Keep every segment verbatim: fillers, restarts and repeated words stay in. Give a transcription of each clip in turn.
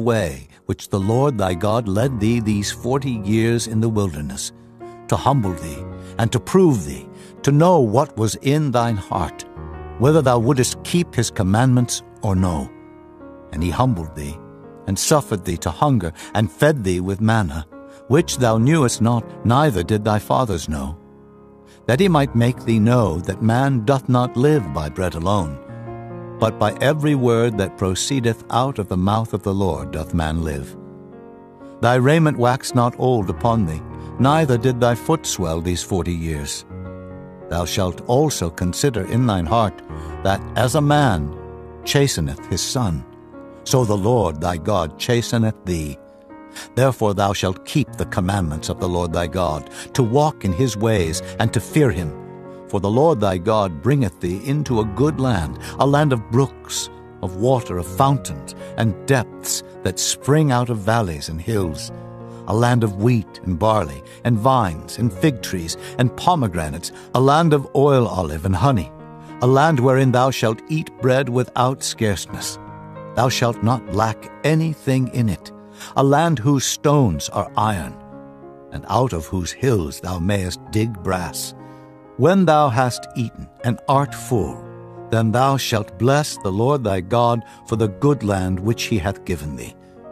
way which the Lord thy God led thee these forty years in the wilderness, to humble thee, and to prove thee, to know what was in thine heart, whether thou wouldest keep his commandments or no. And he humbled thee, and suffered thee to hunger, and fed thee with manna, which thou knewest not, neither did thy fathers know, that he might make thee know that man doth not live by bread alone, but by every word that proceedeth out of the mouth of the Lord doth man live. Thy raiment waxed not old upon thee, neither did thy foot swell these forty years. Thou shalt also consider in thine heart that as a man chasteneth his son, so the Lord thy God chasteneth thee. Therefore thou shalt keep the commandments of the Lord thy God, to walk in his ways, and to fear him. For the Lord thy God bringeth thee into a good land, a land of brooks, of water, of fountains, and depths that spring out of valleys and hills, a land of wheat and barley, and vines, and fig trees, and pomegranates, a land of oil olive and honey, a land wherein thou shalt eat bread without scarceness. Thou shalt not lack anything in it, a land whose stones are iron, and out of whose hills thou mayest dig brass. When thou hast eaten and art full, then thou shalt bless the Lord thy God for the good land which he hath given thee.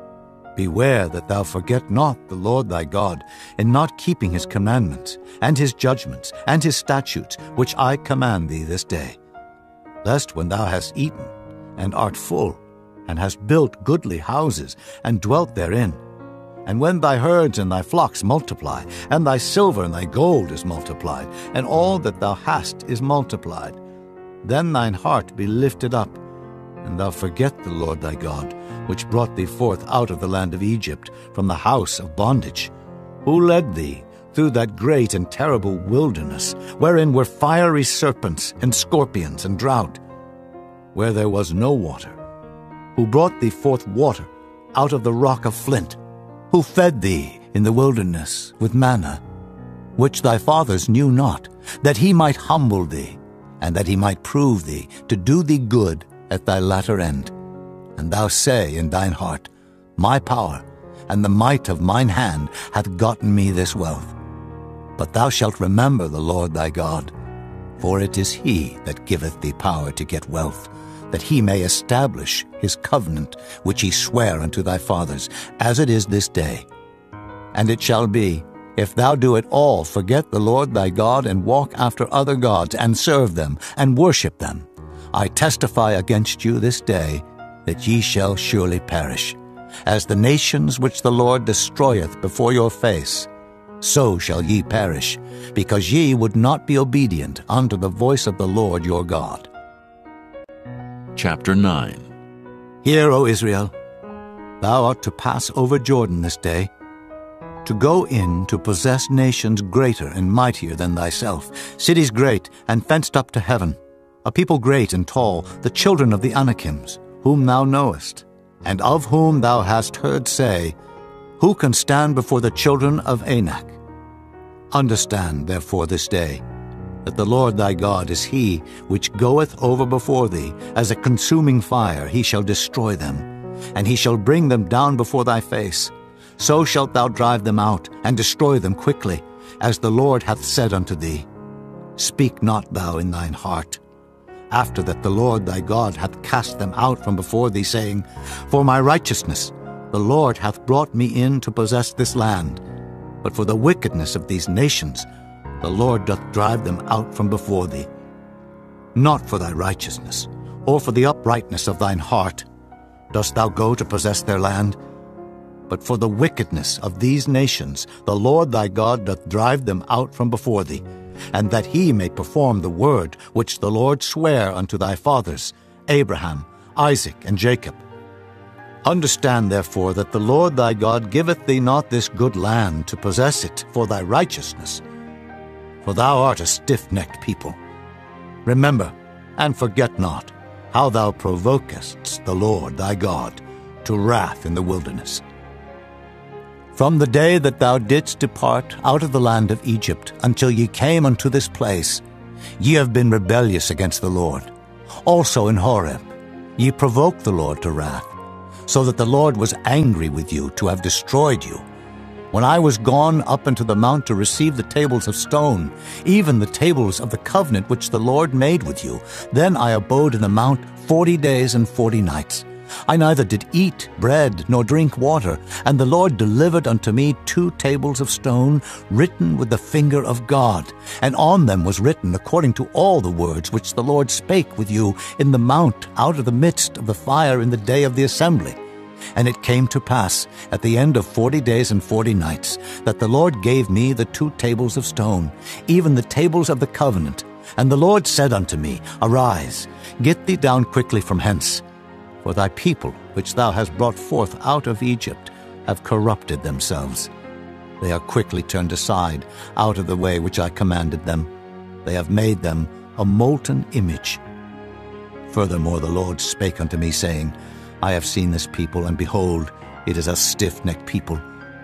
Beware that thou forget not the Lord thy God in not keeping his commandments, and his judgments, and his statutes, which I command thee this day. Lest when thou hast eaten and art full, and hast built goodly houses, and dwelt therein, and when thy herds and thy flocks multiply, and thy silver and thy gold is multiplied, and all that thou hast is multiplied, then thine heart be lifted up, and thou forget the Lord thy God, which brought thee forth out of the land of Egypt, from the house of bondage, who led thee through that great and terrible wilderness, wherein were fiery serpents and scorpions and drought, where there was no water, who brought thee forth water out of the rock of flint, who fed thee in the wilderness with manna, which thy fathers knew not, that he might humble thee, and that he might prove thee, to do thee good at thy latter end. And thou say in thine heart, My power and the might of mine hand hath gotten me this wealth. But thou shalt remember the Lord thy God, for it is he that giveth thee power to get wealth, that he may establish his covenant which he sware unto thy fathers, as it is this day. And it shall be, if thou do at all forget the Lord thy God, and walk after other gods, and serve them, and worship them, I testify against you this day, that ye shall surely perish. As the nations which the Lord destroyeth before your face, so shall ye perish, because ye would not be obedient unto the voice of the Lord your God. Chapter nine. Hear, O Israel, thou art to pass over Jordan this day, to go in to possess nations greater and mightier than thyself, cities great and fenced up to heaven, a people great and tall, the children of the Anakims, whom thou knowest, and of whom thou hast heard say, Who can stand before the children of Anak? Understand, therefore, this day, that the Lord thy God is he which goeth over before thee, as a consuming fire he shall destroy them, and he shall bring them down before thy face. So shalt thou drive them out, and destroy them quickly, as the Lord hath said unto thee. Speak not thou in thine heart, after that the Lord thy God hath cast them out from before thee, saying, For my righteousness the Lord hath brought me in to possess this land. But for the wickedness of these nations the Lord doth drive them out from before thee. Not for thy righteousness, or for the uprightness of thine heart, dost thou go to possess their land, but for the wickedness of these nations the Lord thy God doth drive them out from before thee, and that he may perform the word which the Lord sware unto thy fathers, Abraham, Isaac, and Jacob. Understand therefore that the Lord thy God giveth thee not this good land to possess it for thy righteousness, for thou art a stiff-necked people. Remember, and forget not, how thou provokest the Lord thy God to wrath in the wilderness. From the day that thou didst depart out of the land of Egypt until ye came unto this place, ye have been rebellious against the Lord. Also in Horeb ye provoked the Lord to wrath. so that the Lord was angry with you to have destroyed you. When I was gone up into the mount to receive the tables of stone, even the tables of the covenant which the Lord made with you, then I abode in the mount forty days and forty nights. I neither did eat bread nor drink water, and the Lord delivered unto me two tables of stone written with the finger of God, and on them was written according to all the words which the Lord spake with you in the mount out of the midst of the fire in the day of the assembly. And it came to pass, at the end of forty days and forty nights, that the Lord gave me the two tables of stone, even the tables of the covenant. And the Lord said unto me, Arise, get thee down quickly from hence. For thy people, which thou hast brought forth out of Egypt, have corrupted themselves. They are quickly turned aside out of the way which I commanded them. They have made them a molten image. Furthermore the Lord spake unto me, saying, I have seen this people, and behold, it is a stiff-necked people.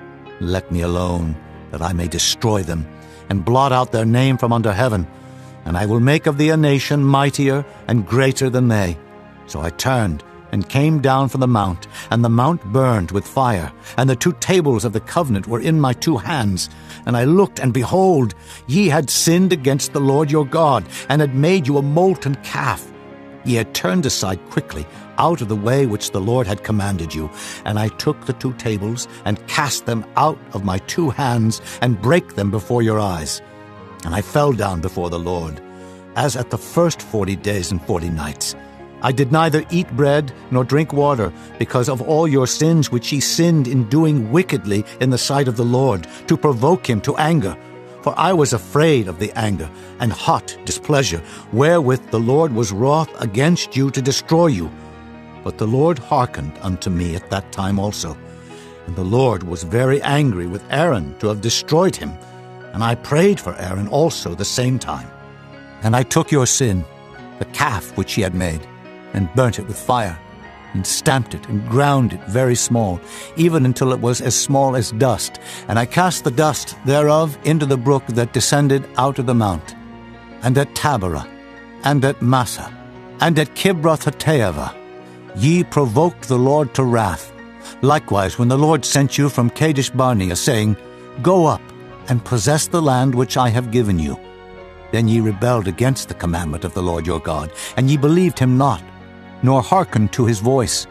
Let me alone, that I may destroy them, and blot out their name from under heaven. And I will make of thee a nation mightier and greater than they. So I turned, and came down from the mount, and the mount burned with fire, and the two tables of the covenant were in my two hands. And I looked, and behold, ye had sinned against the Lord your God, and had made you a molten calf. Ye had turned aside quickly out of the way which the Lord had commanded you. And I took the two tables, and cast them out of my two hands, and brake them before your eyes. And I fell down before the Lord, as at the first forty days and forty nights. I did neither eat bread nor drink water, because of all your sins which ye sinned in doing wickedly in the sight of the Lord, to provoke him to anger. For I was afraid of the anger and hot displeasure, wherewith the Lord was wroth against you to destroy you. But the Lord hearkened unto me at that time also. And the Lord was very angry with Aaron to have destroyed him. And I prayed for Aaron also the same time. And I took your sin, the calf which ye had made, and burnt it with fire, and stamped it, and ground it very small, even until it was as small as dust. And I cast the dust thereof into the brook that descended out of the mount. And at Taberah, and at Massah, and at Kibroth-hattaavah, ye provoked the Lord to wrath. Likewise, when the Lord sent you from Kadesh-barnea, saying, Go up, and possess the land which I have given you. Then ye rebelled against the commandment of the Lord your God, and ye believed him not, nor hearkened to his voice.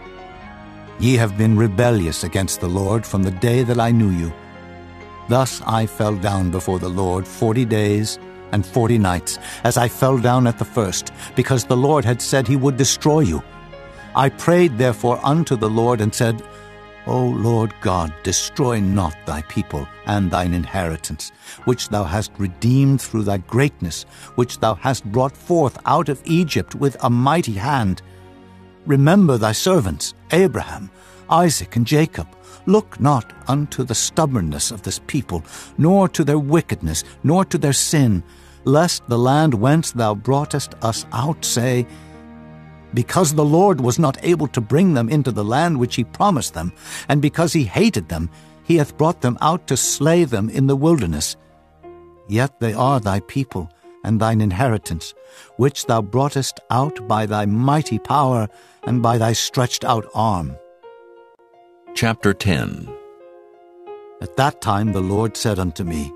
Ye have been rebellious against the Lord from the day that I knew you. Thus I fell down before the Lord forty days and forty nights, as I fell down at the first, because the Lord had said he would destroy you. I prayed therefore unto the Lord, and said, O Lord God, destroy not thy people and thine inheritance, which thou hast redeemed through thy greatness, which thou hast brought forth out of Egypt with a mighty hand. Remember thy servants, Abraham, Isaac, and Jacob. Look not unto the stubbornness of this people, nor to their wickedness, nor to their sin, lest the land whence thou broughtest us out say, Because the Lord was not able to bring them into the land which he promised them, and because he hated them, he hath brought them out to slay them in the wilderness. Yet they are thy people, and thine inheritance, which thou broughtest out by thy mighty power and by thy stretched out arm. Chapter ten. At that time the Lord said unto me,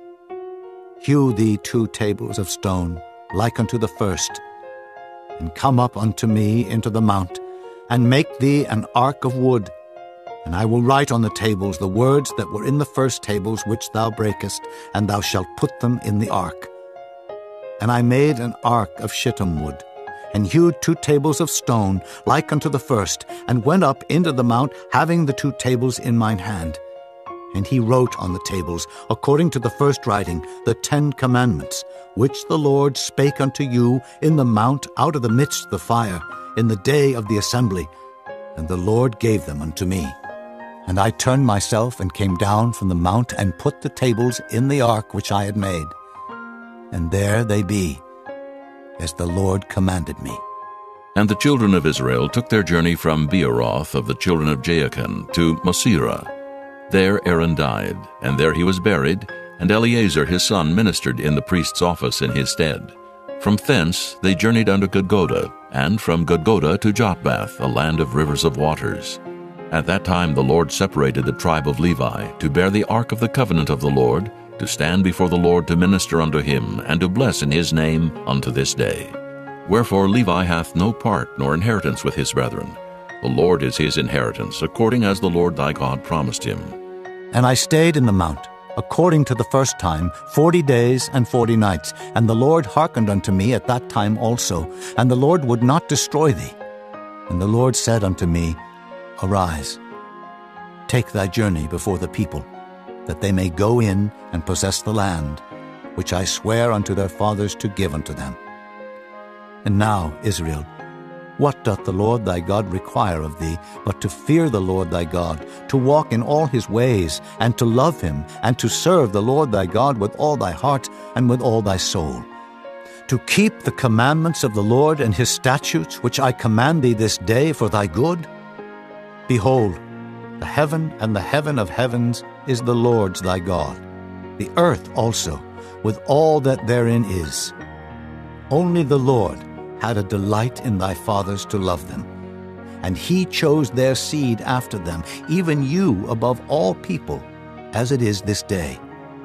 Hew thee two tables of stone, like unto the first, and come up unto me into the mount, and make thee an ark of wood. And I will write on the tables the words that were in the first tables which thou breakest, and thou shalt put them in the ark. And I made an ark of shittim wood, and hewed two tables of stone, like unto the first, and went up into the mount, having the two tables in mine hand. And he wrote on the tables, according to the first writing, the Ten Commandments, which the Lord spake unto you in the mount out of the midst of the fire, in the day of the assembly. And the Lord gave them unto me. And I turned myself, and came down from the mount, and put the tables in the ark which I had made. And there they be, as the Lord commanded me. And the children of Israel took their journey from Beeroth of the children of Jaachan to Mosera. There Aaron died, and there he was buried, and Eleazar his son ministered in the priest's office in his stead. From thence they journeyed unto Gudgodah, and from Gudgodah to Jotbath, a land of rivers of waters. At that time the Lord separated the tribe of Levi to bear the ark of the covenant of the Lord, to stand before the Lord to minister unto him, and to bless in his name unto this day. Wherefore Levi hath no part nor inheritance with his brethren. The Lord is his inheritance, according as the Lord thy God promised him. And I stayed in the mount, according to the first time, forty days and forty nights. And the Lord hearkened unto me at that time also, and the Lord would not destroy thee. And the Lord said unto me, Arise, take thy journey before the people, that they may go in and possess the land, which I swear unto their fathers to give unto them. And now, Israel, what doth the Lord thy God require of thee, but to fear the Lord thy God, to walk in all his ways, and to love him, and to serve the Lord thy God with all thy heart and with all thy soul, to keep the commandments of the Lord and his statutes, which I command thee this day for thy good? Behold, the heaven and the heaven of heavens is the Lord's thy God, the earth also, with all that therein is. Only the Lord had a delight in thy fathers to love them, and he chose their seed after them, even you above all people, as it is this day.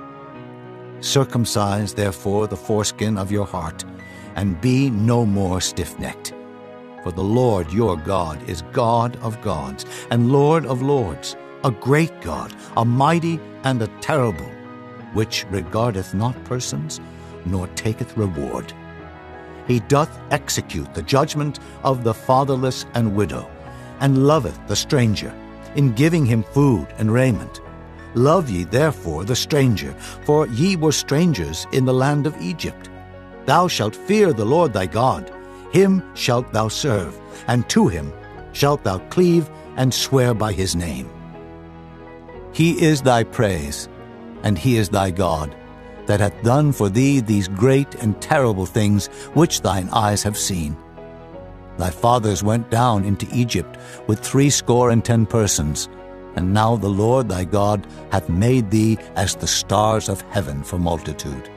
Circumcise therefore the foreskin of your heart, and be no more stiff-necked. For the Lord your God is God of gods, and Lord of lords, a great God, a mighty and a terrible, which regardeth not persons, nor taketh reward. He doth execute the judgment of the fatherless and widow, and loveth the stranger, in giving him food and raiment. Love ye therefore the stranger, for ye were strangers in the land of Egypt. Thou shalt fear the Lord thy God, him shalt thou serve, and to him shalt thou cleave and swear by his name. He is thy praise, and he is thy God, that hath done for thee these great and terrible things which thine eyes have seen. Thy fathers went down into Egypt with threescore and ten persons, and now the Lord thy God hath made thee as the stars of heaven for multitude.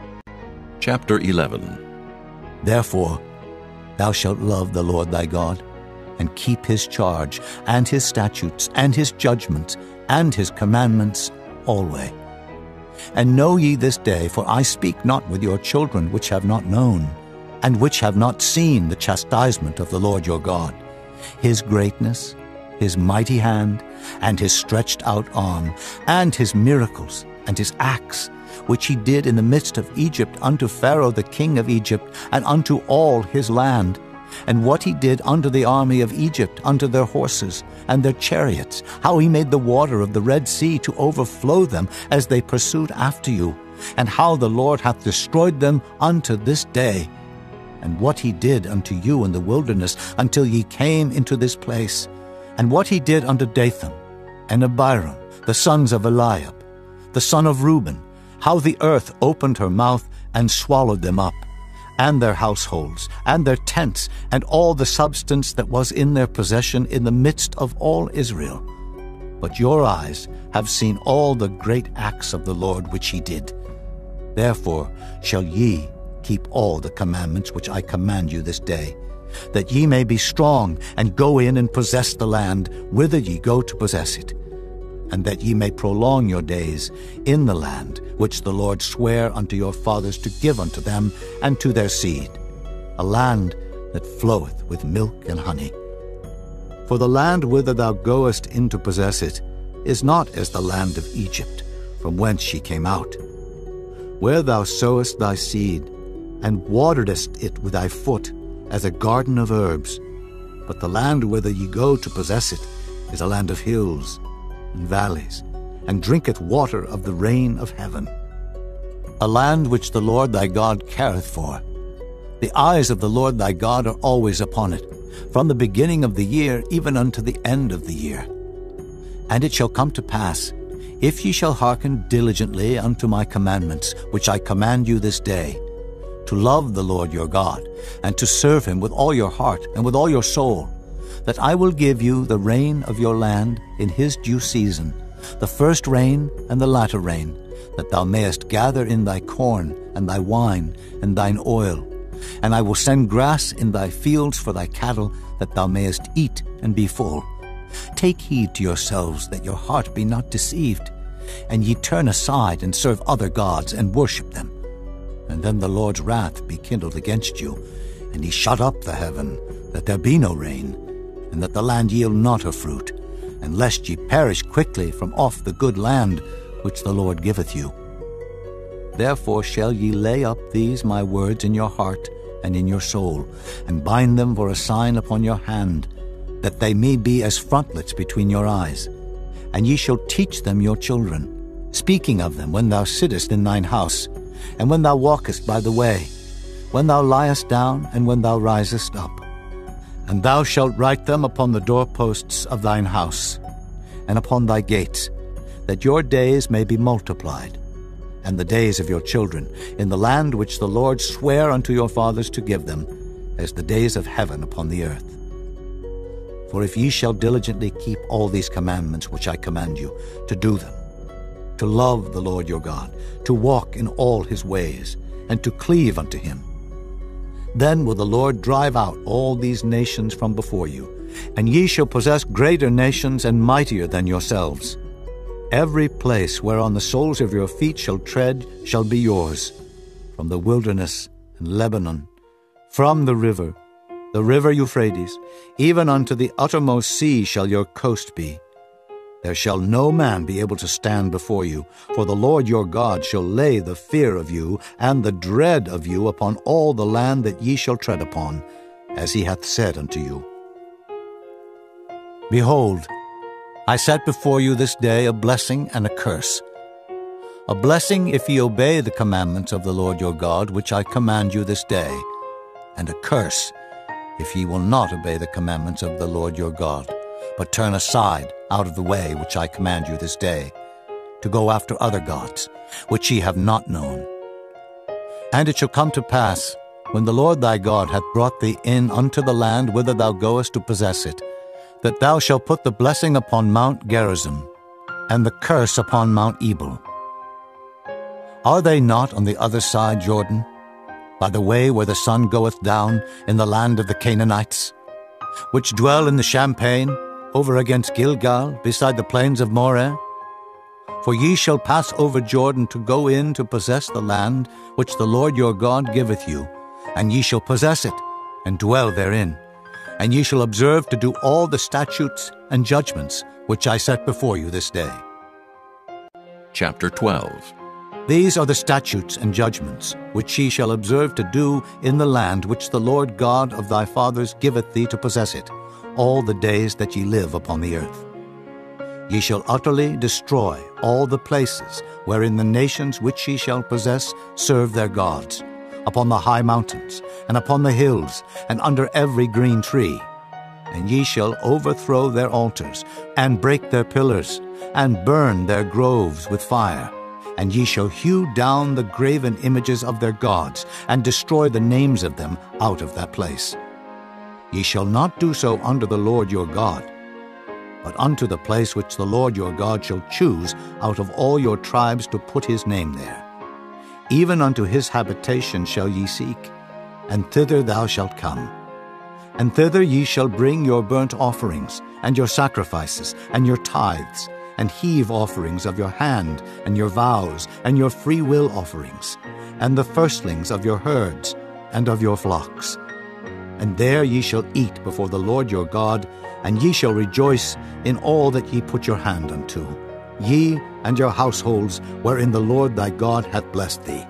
Chapter eleven. Therefore thou shalt love the Lord thy God, and keep his charge, and his statutes, and his judgments, and his commandments alway. And know ye this day, for I speak not with your children which have not known, and which have not seen the chastisement of the Lord your God, his greatness, his mighty hand, and his stretched out arm, and his miracles, and his acts, which he did in the midst of Egypt unto Pharaoh the king of Egypt, and unto all his land, and what he did unto the army of Egypt, unto their horses and their chariots, how he made the water of the Red Sea to overflow them as they pursued after you, and how the Lord hath destroyed them unto this day, and what he did unto you in the wilderness until ye came into this place, and what he did unto Dathan and Abiram, the sons of Eliab, the son of Reuben, how the earth opened her mouth and swallowed them up, and their households, and their tents, and all the substance that was in their possession in the midst of all Israel. But your eyes have seen all the great acts of the Lord which he did. Therefore shall ye keep all the commandments which I command you this day, that ye may be strong, and go in and possess the land whither ye go to possess it, and that ye may prolong your days in the land which the Lord sware unto your fathers to give unto them and to their seed, a land that floweth with milk and honey. For the land whither thou goest in to possess it is not as the land of Egypt, from whence ye came out, where thou sowest thy seed, and wateredest it with thy foot, as a garden of herbs. But the land whither ye go to possess it is a land of hills and valleys, and drinketh water of the rain of heaven, a land which the Lord thy God careth for. The eyes of the Lord thy God are always upon it, from the beginning of the year even unto the end of the year. And it shall come to pass, if ye shall hearken diligently unto my commandments, which I command you this day, to love the Lord your God, and to serve him with all your heart and with all your soul, that I will give you the rain of your land in his due season, the first rain and the latter rain, that thou mayest gather in thy corn and thy wine and thine oil. And I will send grass in thy fields for thy cattle, that thou mayest eat and be full. Take heed to yourselves that your heart be not deceived, and ye turn aside and serve other gods and worship them. And then the Lord's wrath be kindled against you, and he shut up the heaven, that there be no rain, and that the land yield not her fruit, and lest ye perish quickly from off the good land which the Lord giveth you. Therefore shall ye lay up these my words in your heart and in your soul, and bind them for a sign upon your hand, that they may be as frontlets between your eyes. And ye shall teach them your children, speaking of them when thou sittest in thine house, and when thou walkest by the way, when thou liest down, and when thou risest up. And thou shalt write them upon the doorposts of thine house, and upon thy gates, that your days may be multiplied, and the days of your children, in the land which the Lord sware unto your fathers to give them, as the days of heaven upon the earth. For if ye shall diligently keep all these commandments which I command you, to do them, to love the Lord your God, to walk in all his ways, and to cleave unto him, then will the Lord drive out all these nations from before you, and ye shall possess greater nations and mightier than yourselves. Every place whereon the soles of your feet shall tread shall be yours, from the wilderness and Lebanon, from the river, the river Euphrates, even unto the uttermost sea shall your coast be. There shall no man be able to stand before you, for the Lord your God shall lay the fear of you and the dread of you upon all the land that ye shall tread upon, as he hath said unto you. Behold, I set before you this day a blessing and a curse. A blessing if ye obey the commandments of the Lord your God, which I command you this day, and a curse if ye will not obey the commandments of the Lord your God, but turn aside out of the way which I command you this day, to go after other gods, which ye have not known. And it shall come to pass, when the Lord thy God hath brought thee in unto the land whither thou goest to possess it, that thou shalt put the blessing upon Mount Gerizim, and the curse upon Mount Ebal. Are they not on the other side Jordan, by the way where the sun goeth down, in the land of the Canaanites, which dwell in the champaign, over against Gilgal, beside the plains of Moreh? For ye shall pass over Jordan to go in to possess the land which the Lord your God giveth you, and ye shall possess it, and dwell therein. And ye shall observe to do all the statutes and judgments which I set before you this day. Chapter twelve. These are the statutes and judgments which ye shall observe to do in the land which the Lord God of thy fathers giveth thee to possess it, all the days that ye live upon the earth. Ye shall utterly destroy all the places wherein the nations which ye shall possess serve their gods, upon the high mountains, and upon the hills, and under every green tree. And ye shall overthrow their altars, and break their pillars, and burn their groves with fire. And ye shall hew down the graven images of their gods, and destroy the names of them out of that place. Ye shall not do so unto the Lord your God, but unto the place which the Lord your God shall choose out of all your tribes to put his name there. Even unto his habitation shall ye seek, and thither thou shalt come. And thither ye shall bring your burnt offerings, and your sacrifices, and your tithes, and heave offerings of your hand, and your vows, and your freewill offerings, and the firstlings of your herds, and of your flocks. And there ye shall eat before the Lord your God, and ye shall rejoice in all that ye put your hand unto, ye and your households, wherein the Lord thy God hath blessed thee.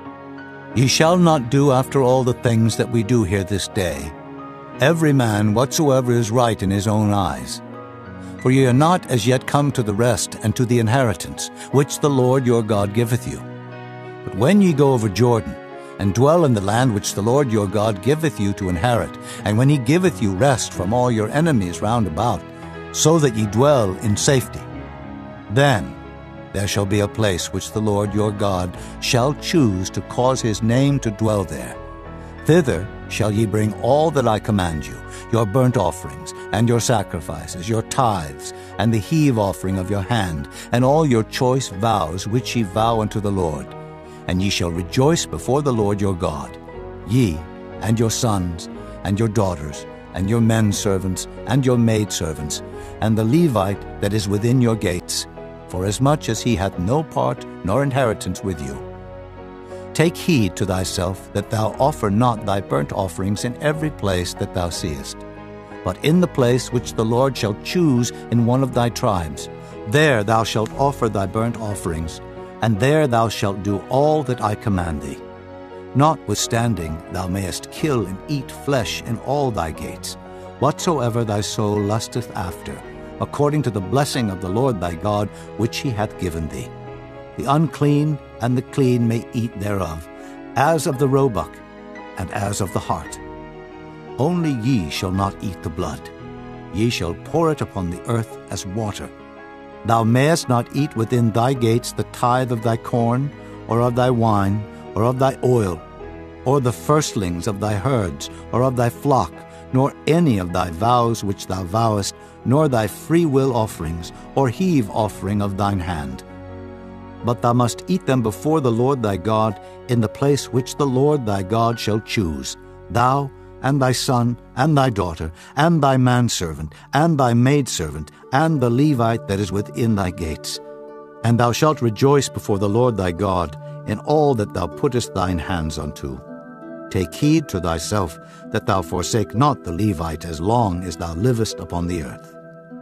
Ye shall not do after all the things that we do here this day, every man whatsoever is right in his own eyes. For ye are not as yet come to the rest and to the inheritance, which the Lord your God giveth you. But when ye go over Jordan, and dwell in the land which the Lord your God giveth you to inherit, and when he giveth you rest from all your enemies round about, so that ye dwell in safety, then there shall be a place which the Lord your God shall choose to cause his name to dwell there. Thither shall ye bring all that I command you, your burnt offerings, and your sacrifices, your tithes, and the heave offering of your hand, and all your choice vows which ye vow unto the Lord. And ye shall rejoice before the Lord your God, ye, and your sons, and your daughters, and your men servants, and your maidservants, and the Levite that is within your gates, forasmuch as he hath no part nor inheritance with you. Take heed to thyself that thou offer not thy burnt offerings in every place that thou seest, but in the place which the Lord shall choose in one of thy tribes, there thou shalt offer thy burnt offerings, and there thou shalt do all that I command thee. Notwithstanding, thou mayest kill and eat flesh in all thy gates, whatsoever thy soul lusteth after, according to the blessing of the Lord thy God, which he hath given thee. The unclean and the clean may eat thereof, as of the roebuck, and as of the hart. Only ye shall not eat the blood. Ye shall pour it upon the earth as water. Thou mayest not eat within thy gates the tithe of thy corn, or of thy wine, or of thy oil, or the firstlings of thy herds, or of thy flock, nor any of thy vows which thou vowest, nor thy freewill offerings, or heave offering of thine hand. But thou must eat them before the Lord thy God in the place which the Lord thy God shall choose, thou, and thy son, and thy daughter, and thy manservant, and thy maidservant, and the Levite that is within thy gates. And thou shalt rejoice before the Lord thy God in all that thou puttest thine hands unto. Take heed to thyself that thou forsake not the Levite as long as thou livest upon the earth.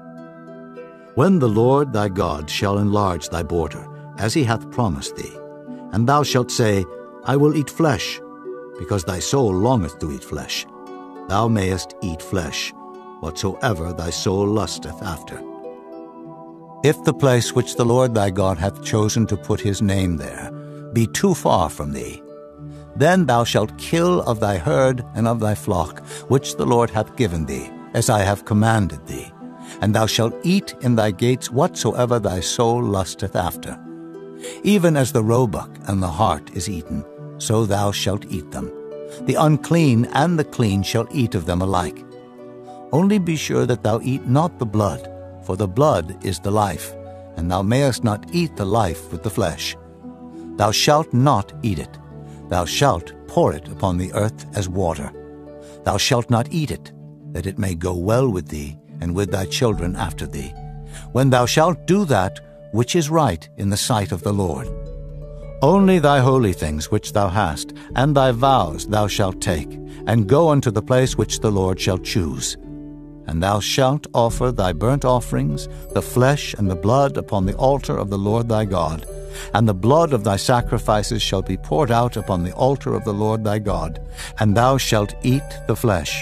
When the Lord thy God shall enlarge thy border, as he hath promised thee, and thou shalt say, I will eat flesh, because thy soul longeth to eat flesh, thou mayest eat flesh, whatsoever thy soul lusteth after. If the place which the Lord thy God hath chosen to put his name there be too far from thee, then thou shalt kill of thy herd and of thy flock, which the Lord hath given thee, as I have commanded thee, and thou shalt eat in thy gates whatsoever thy soul lusteth after. Even as the roebuck and the hart is eaten, so thou shalt eat them. The unclean and the clean shall eat of them alike. Only be sure that thou eat not the blood, for the blood is the life, and thou mayest not eat the life with the flesh. Thou shalt not eat it. Thou shalt pour it upon the earth as water. Thou shalt not eat it, that it may go well with thee and with thy children after thee, when thou shalt do that which is right in the sight of the Lord. Only thy holy things which thou hast, and thy vows thou shalt take, and go unto the place which the Lord shall choose. And thou shalt offer thy burnt offerings, the flesh and the blood upon the altar of the Lord thy God, and the blood of thy sacrifices shall be poured out upon the altar of the Lord thy God, and thou shalt eat the flesh.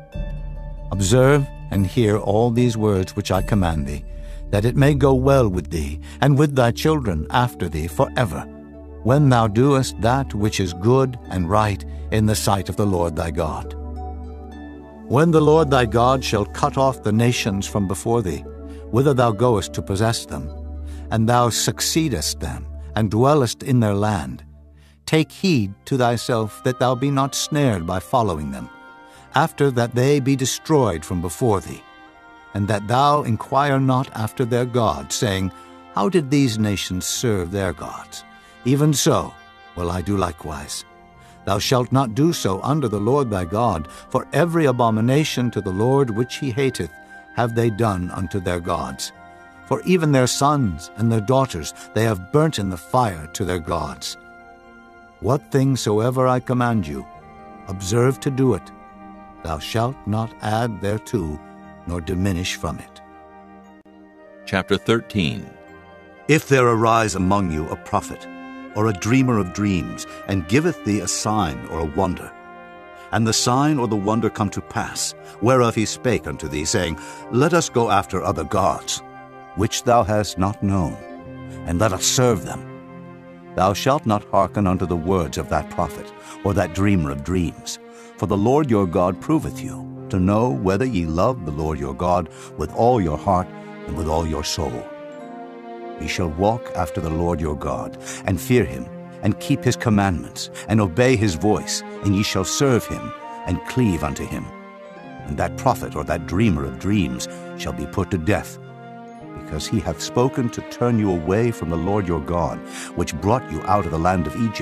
Observe and hear all these words which I command thee, that it may go well with thee, and with thy children after thee forever, when thou doest that which is good and right in the sight of the Lord thy God. When the Lord thy God shall cut off the nations from before thee, whither thou goest to possess them, and thou succeedest them, and dwellest in their land, take heed to thyself that thou be not snared by following them, after that they be destroyed from before thee, and that thou inquire not after their gods, saying, How did these nations serve their gods? Even so will I do likewise. Thou shalt not do so under the Lord thy God, for every abomination to the Lord which he hateth have they done unto their gods. For even their sons and their daughters they have burnt in the fire to their gods. What things soever I command you, observe to do it. Thou shalt not add thereto, nor diminish from it. Chapter thirteen. If there arise among you a prophet, or a dreamer of dreams, and giveth thee a sign or a wonder, and the sign or the wonder come to pass, whereof he spake unto thee, saying, Let us go after other gods, which thou hast not known, and let us serve them. Thou shalt not hearken unto the words of that prophet, or that dreamer of dreams. For the Lord your God proveth you, to know whether ye love the Lord your God with all your heart and with all your soul. Ye shall walk after the Lord your God, and fear him, and keep his commandments, and obey his voice, and ye shall serve him, and cleave unto him. And that prophet or that dreamer of dreams shall be put to death, because he hath spoken to turn you away from the Lord your God, which brought you out of the land of Egypt,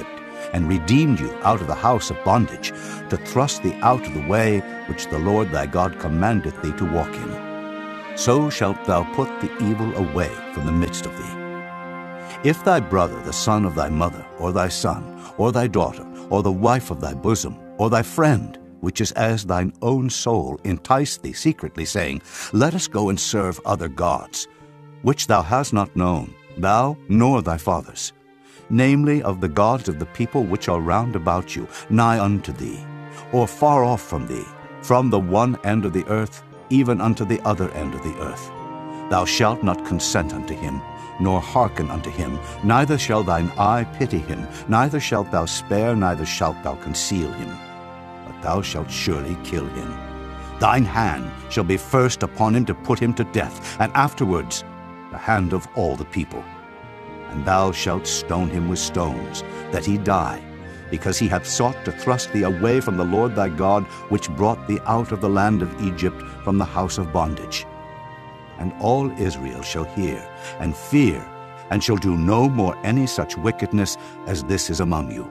and redeemed you out of the house of bondage, to thrust thee out of the way which the Lord thy God commandeth thee to walk in. So shalt thou put the evil away from the midst of thee. If thy brother, the son of thy mother, or thy son, or thy daughter, or the wife of thy bosom, or thy friend, which is as thine own soul, entice thee secretly, saying, Let us go and serve other gods, which thou hast not known, thou nor thy fathers, namely of the gods of the people which are round about you, nigh unto thee, or far off from thee, from the one end of the earth even unto the other end of the earth. Thou shalt not consent unto him, nor hearken unto him, neither shall thine eye pity him, neither shalt thou spare, neither shalt thou conceal him. But thou shalt surely kill him. Thine hand shall be first upon him to put him to death, and afterwards the hand of all the people. And thou shalt stone him with stones, that he die, because he hath sought to thrust thee away from the Lord thy God, which brought thee out of the land of Egypt, from the house of bondage. And all Israel shall hear, and fear, and shall do no more any such wickedness as this is among you.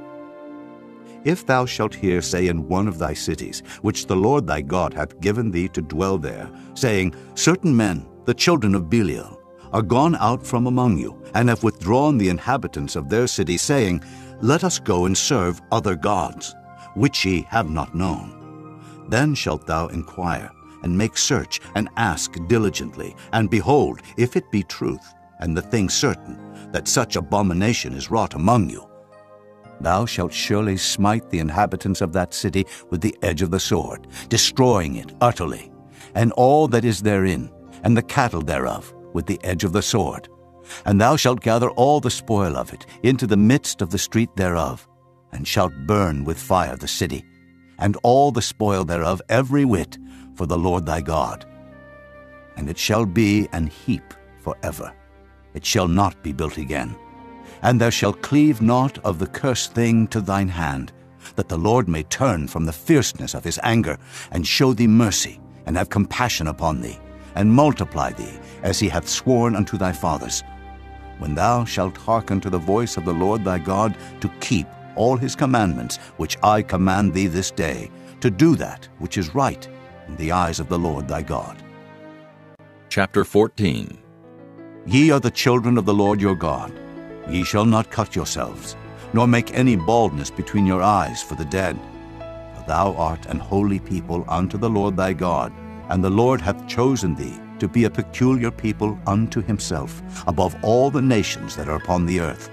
If thou shalt hear say in one of thy cities, which the Lord thy God hath given thee to dwell there, saying, Certain men, the children of Belial, are gone out from among you, and have withdrawn the inhabitants of their city, saying, Let us go and serve other gods, which ye have not known. Then shalt thou inquire, and make search, and ask diligently, and behold, if it be truth, and the thing certain, that such abomination is wrought among you, thou shalt surely smite the inhabitants of that city with the edge of the sword, destroying it utterly, and all that is therein, and the cattle thereof, with the edge of the sword. And thou shalt gather all the spoil of it into the midst of the street thereof, and shalt burn with fire the city, and all the spoil thereof every whit, for the Lord thy God. And it shall be an heap forever. It shall not be built again. And there shall cleave naught of the cursed thing to thine hand, that the Lord may turn from the fierceness of his anger, and show thee mercy, and have compassion upon thee, and multiply thee, as he hath sworn unto thy fathers, when thou shalt hearken to the voice of the Lord thy God, to keep all his commandments which I command thee this day, to do that which is right in the eyes of the Lord thy God. Chapter fourteen. Ye are the children of the Lord your God. Ye shall not cut yourselves, nor make any baldness between your eyes for the dead. For thou art an holy people unto the Lord thy God, and the Lord hath chosen thee to be a peculiar people unto himself, above all the nations that are upon the earth.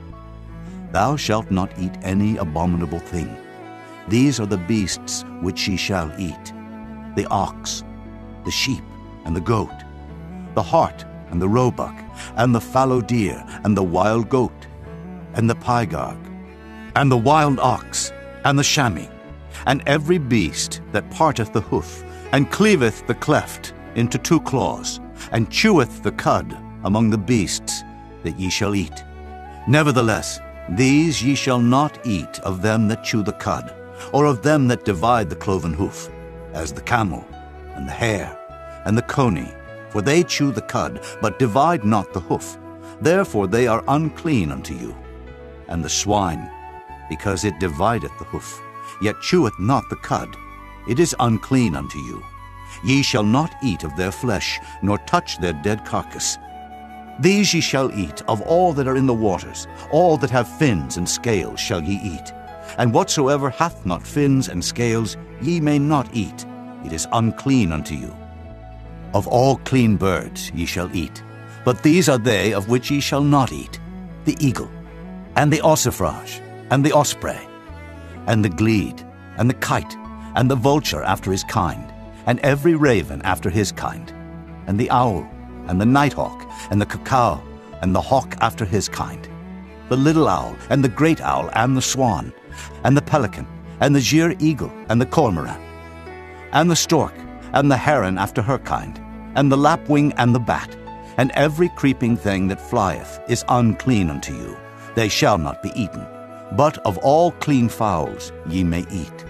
Thou shalt not eat any abominable thing. These are the beasts which ye shall eat: the ox, the sheep, and the goat, the hart, and the roebuck, and the fallow deer, and the wild goat, and the pygarg, and the wild ox, and the chamois, and every beast that parteth the hoof, and cleaveth the cleft into two claws, and cheweth the cud among the beasts that ye shall eat. Nevertheless, these ye shall not eat of them that chew the cud, or of them that divide the cloven hoof, as the camel, and the hare, and the coney, for they chew the cud, but divide not the hoof. Therefore they are unclean unto you. And the swine, because it divideth the hoof, yet cheweth not the cud, it is unclean unto you. Ye shall not eat of their flesh, nor touch their dead carcass. These ye shall eat of all that are in the waters, all that have fins and scales shall ye eat. And whatsoever hath not fins and scales ye may not eat, it is unclean unto you. Of all clean birds ye shall eat, but these are they of which ye shall not eat: the eagle, and the ossifrage, and the osprey, and the glede, and the kite, and the vulture after his kind, and every raven after his kind, and the owl, and the nighthawk, and the cuckoo, and the hawk after his kind, the little owl, and the great owl, and the swan, and the pelican, and the gier eagle, and the cormorant, and the stork, and the heron after her kind, and the lapwing, and the bat, and every creeping thing that flieth is unclean unto you. They shall not be eaten. But of all clean fowls ye may eat.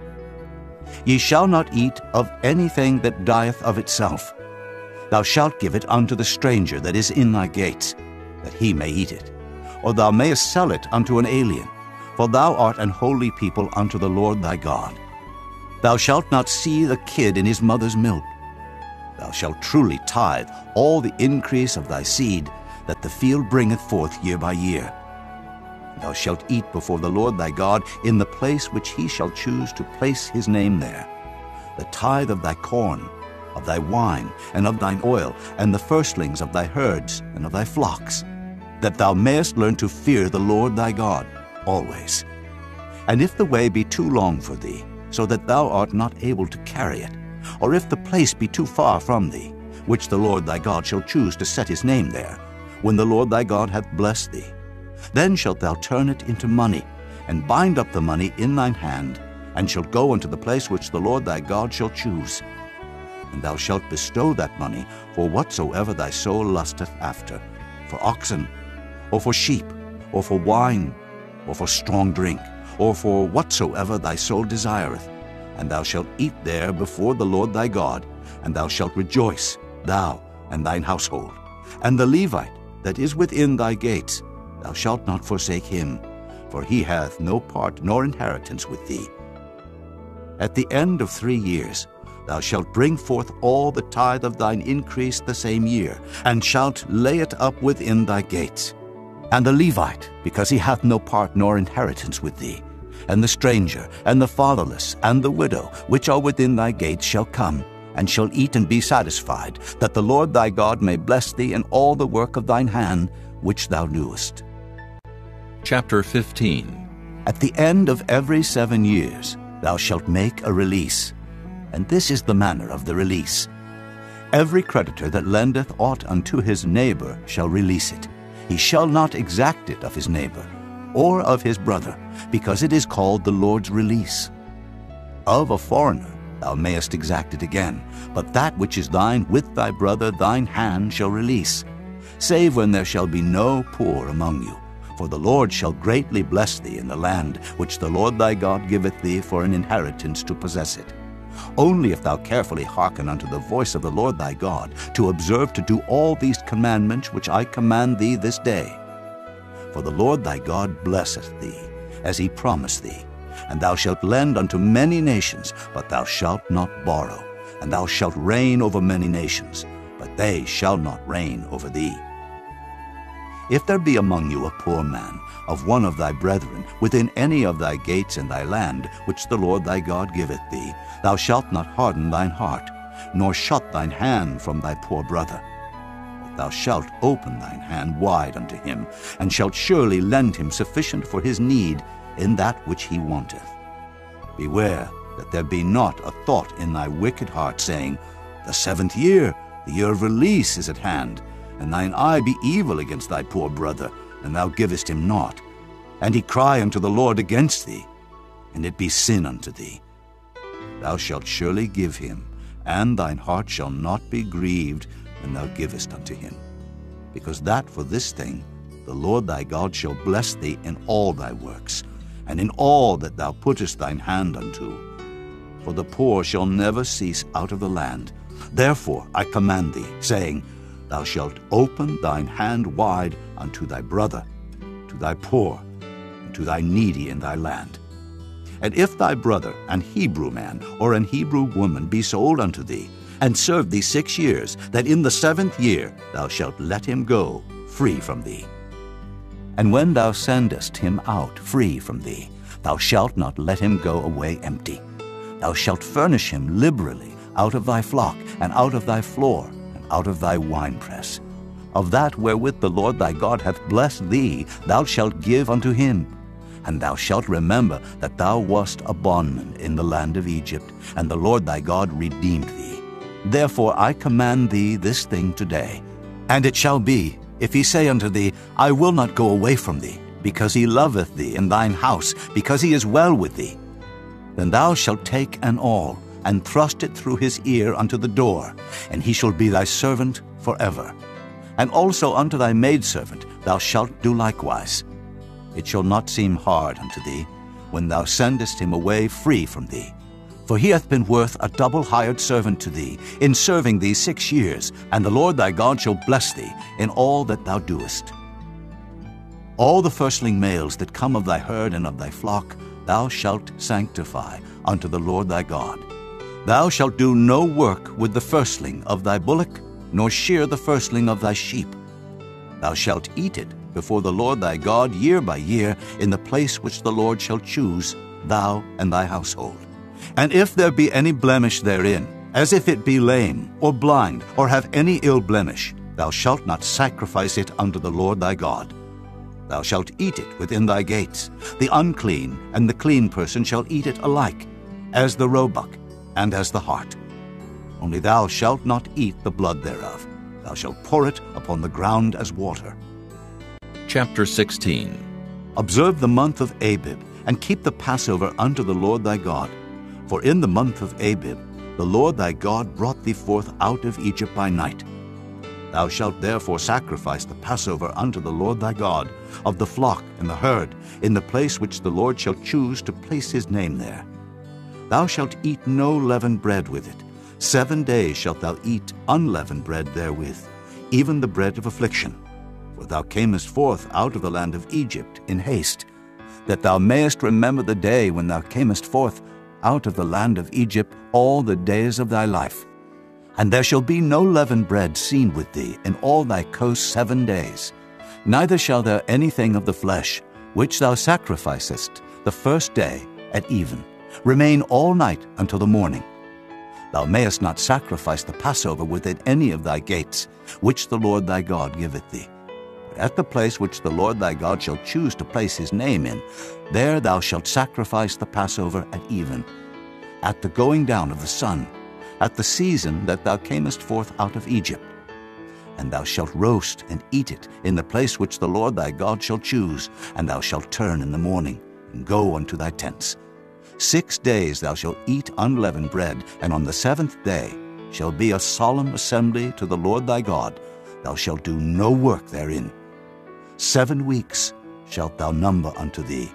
Ye shall not eat of anything that dieth of itself. Thou shalt give it unto the stranger that is in thy gates, that he may eat it. Or thou mayest sell it unto an alien. For thou art an holy people unto the Lord thy God. Thou shalt not see the kid in his mother's milk. Thou shalt truly tithe all the increase of thy seed that the field bringeth forth year by year. Thou shalt eat before the Lord thy God in the place which he shall choose to place his name there, the tithe of thy corn, of thy wine, and of thine oil, and the firstlings of thy herds and of thy flocks, that thou mayest learn to fear the Lord thy God always. And if the way be too long for thee, so that thou art not able to carry it, or if the place be too far from thee, which the Lord thy God shall choose to set his name there, when the Lord thy God hath blessed thee, then shalt thou turn it into money, and bind up the money in thine hand, and shalt go unto the place which the Lord thy God shall choose. And thou shalt bestow that money for whatsoever thy soul lusteth after, for oxen, or for sheep, or for wine, or for strong drink, or for whatsoever thy soul desireth. And thou shalt eat there before the Lord thy God, and thou shalt rejoice, thou and thine household. And the Levite that is within thy gates, thou shalt not forsake him, for he hath no part nor inheritance with thee. At the end of three years thou shalt bring forth all the tithe of thine increase the same year, and shalt lay it up within thy gates. And the Levite, because he hath no part nor inheritance with thee, and the stranger, and the fatherless, and the widow, which are within thy gates, shall come, and shall eat and be satisfied, that the Lord thy God may bless thee in all the work of thine hand, which thou doest. Chapter fifteen. At the end of every seven years thou shalt make a release, and this is the manner of the release. Every creditor that lendeth aught unto his neighbor shall release it. He shall not exact it of his neighbor, or of his brother, because it is called the Lord's release. Of a foreigner thou mayest exact it again, but that which is thine with thy brother thine hand shall release, save when there shall be no poor among you. For the Lord shall greatly bless thee in the land which the Lord thy God giveth thee for an inheritance to possess it. Only if thou carefully hearken unto the voice of the Lord thy God, to observe to do all these commandments which I command thee this day. For the Lord thy God blesseth thee, as he promised thee. And thou shalt lend unto many nations, but thou shalt not borrow. And thou shalt reign over many nations, but they shall not reign over thee. If there be among you a poor man, of one of thy brethren, within any of thy gates in thy land, which the Lord thy God giveth thee, thou shalt not harden thine heart, nor shut thine hand from thy poor brother. But thou shalt open thine hand wide unto him, and shalt surely lend him sufficient for his need in that which he wanteth. Beware that there be not a thought in thy wicked heart, saying, The seventh year, the year of release, is at hand, and thine eye be evil against thy poor brother, and thou givest him naught. And he cry unto the Lord against thee, and it be sin unto thee. Thou shalt surely give him, and thine heart shall not be grieved when thou givest unto him. Because that for this thing the Lord thy God shall bless thee in all thy works, and in all that thou puttest thine hand unto. For the poor shall never cease out of the land. Therefore I command thee, saying, Thou shalt open thine hand wide unto thy brother, to thy poor, and to thy needy in thy land. And if thy brother, an Hebrew man or an Hebrew woman, be sold unto thee, and serve thee six years, that in the seventh year thou shalt let him go free from thee. And when thou sendest him out free from thee, thou shalt not let him go away empty. Thou shalt furnish him liberally out of thy flock, and out of thy floor, and out of thy winepress. Of that wherewith the Lord thy God hath blessed thee, thou shalt give unto him. And thou shalt remember that thou wast a bondman in the land of Egypt, and the Lord thy God redeemed thee. Therefore I command thee this thing today. And it shall be, if he say unto thee, I will not go away from thee, because he loveth thee in thine house, because he is well with thee, then thou shalt take an awl, and thrust it through his ear unto the door, and he shall be thy servant forever. And also unto thy maidservant thou shalt do likewise. It shall not seem hard unto thee, when thou sendest him away free from thee. For he hath been worth a double hired servant to thee, in serving thee six years, and the Lord thy God shall bless thee in all that thou doest. All the firstling males that come of thy herd and of thy flock thou shalt sanctify unto the Lord thy God. Thou shalt do no work with the firstling of thy bullock, nor shear the firstling of thy sheep. Thou shalt eat it before the Lord thy God year by year in the place which the Lord shall choose, thou and thy household. And if there be any blemish therein, as if it be lame, or blind, or have any ill blemish, thou shalt not sacrifice it unto the Lord thy God. Thou shalt eat it within thy gates. The unclean and the clean person shall eat it alike, as the roebuck and as the hart. Only thou shalt not eat the blood thereof. Thou shalt pour it upon the ground as water. Chapter sixteen. Observe the month of Abib, and keep the Passover unto the Lord thy God. For in the month of Abib the Lord thy God brought thee forth out of Egypt by night. Thou shalt therefore sacrifice the Passover unto the Lord thy God, of the flock and the herd, in the place which the Lord shall choose to place his name there. Thou shalt eat no leavened bread with it. Seven days shalt thou eat unleavened bread therewith, even the bread of affliction. For thou camest forth out of the land of Egypt in haste, that thou mayest remember the day when thou camest forth out of the land of Egypt all the days of thy life. And there shall be no leavened bread seen with thee in all thy coasts seven days. Neither shall there anything of the flesh, which thou sacrificest the first day at even, remain all night until the morning. Thou mayest not sacrifice the Passover within any of thy gates, which the Lord thy God giveth thee. But at the place which the Lord thy God shall choose to place his name in, there thou shalt sacrifice the Passover at even, at the going down of the sun, at the season that thou camest forth out of Egypt. And thou shalt roast and eat it in the place which the Lord thy God shall choose, and thou shalt turn in the morning, and go unto thy tents. Six days thou shalt eat unleavened bread, and on the seventh day shall be a solemn assembly to the Lord thy God. Thou shalt do no work therein. Seven weeks shalt thou number unto thee.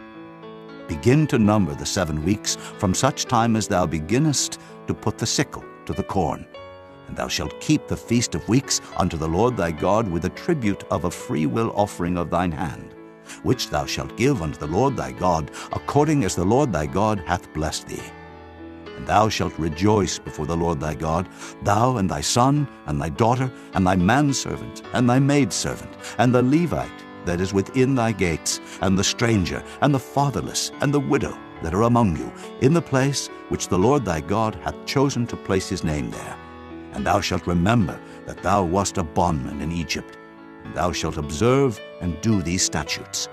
Begin to number the seven weeks from such time as thou beginnest to put the sickle to the corn. And thou shalt keep the feast of weeks unto the Lord thy God with a tribute of a freewill offering of thine hand, which thou shalt give unto the Lord thy God, according as the Lord thy God hath blessed thee. And thou shalt rejoice before the Lord thy God, thou and thy son, and thy daughter, and thy manservant, and thy maidservant, and the Levite that is within thy gates, and the stranger, and the fatherless, and the widow that are among you, in the place which the Lord thy God hath chosen to place his name there. And thou shalt remember that thou wast a bondman in Egypt, and thou shalt observe and do these statutes.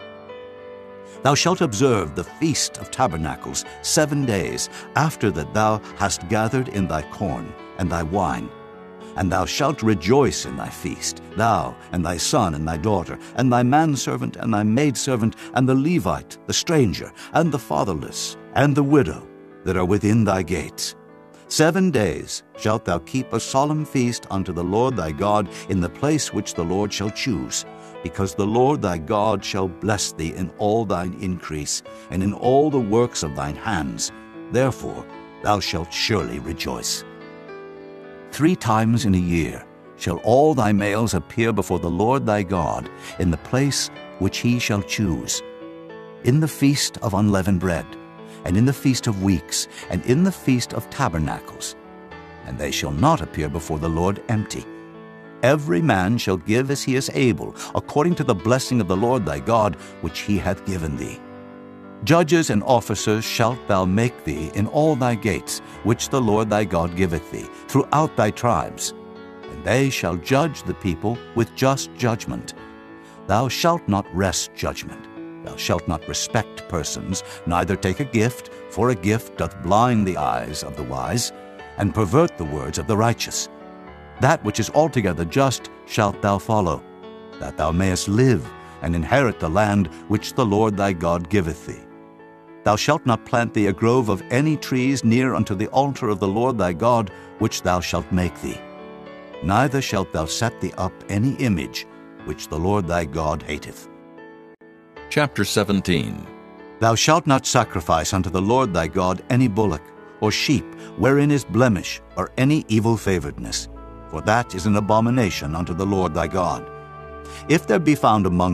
Thou shalt observe the Feast of Tabernacles seven days after that thou hast gathered in thy corn and thy wine. And thou shalt rejoice in thy feast, thou and thy son and thy daughter, and thy manservant and thy maidservant, and the Levite, the stranger, and the fatherless, and the widow that are within thy gates. Seven days shalt thou keep a solemn feast unto the Lord thy God in the place which the Lord shall choose, because the Lord thy God shall bless thee in all thine increase, and in all the works of thine hands. Therefore thou shalt surely rejoice. Three times in a year shall all thy males appear before the Lord thy God in the place which he shall choose, in the feast of unleavened bread, and in the feast of weeks, and in the feast of tabernacles. And they shall not appear before the Lord empty. Every man shall give as he is able, according to the blessing of the Lord thy God, which he hath given thee. Judges and officers shalt thou make thee in all thy gates, which the Lord thy God giveth thee, throughout thy tribes. And they shall judge the people with just judgment. Thou shalt not wrest judgment. Thou shalt not respect persons, neither take a gift, for a gift doth blind the eyes of the wise, and pervert the words of the righteous. That which is altogether just shalt thou follow, that thou mayest live and inherit the land which the Lord thy God giveth thee. Thou shalt not plant thee a grove of any trees near unto the altar of the Lord thy God, which thou shalt make thee. Neither shalt thou set thee up any image, which the Lord thy God hateth. Chapter seventeen. Thou shalt not sacrifice unto the Lord thy God any bullock, or sheep, wherein is blemish, or any evil favoredness, for that is an abomination unto the Lord thy God. If there be found among you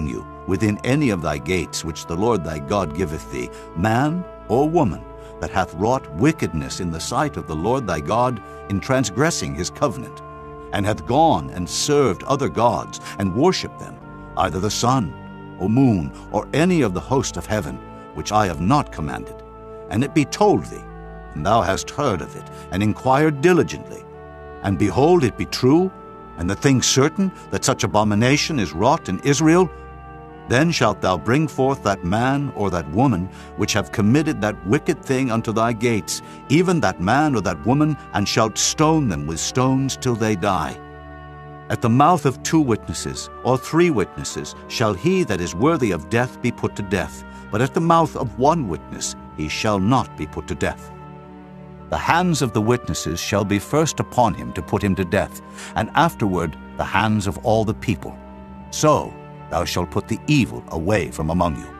within any of thy gates which the Lord thy God giveth thee, man or woman, that hath wrought wickedness in the sight of the Lord thy God in transgressing his covenant, and hath gone and served other gods, and worshipped them, either the sun, or moon, or any of the host of heaven, which I have not commanded, and it be told thee, and thou hast heard of it, and inquired diligently, and behold, it be true, and the thing certain, that such abomination is wrought in Israel, then shalt thou bring forth that man or that woman which have committed that wicked thing unto thy gates, even that man or that woman, and shalt stone them with stones till they die. At the mouth of two witnesses or three witnesses shall he that is worthy of death be put to death, but at the mouth of one witness he shall not be put to death. The hands of the witnesses shall be first upon him to put him to death, and afterward the hands of all the people. So thou shalt put the evil away from among you.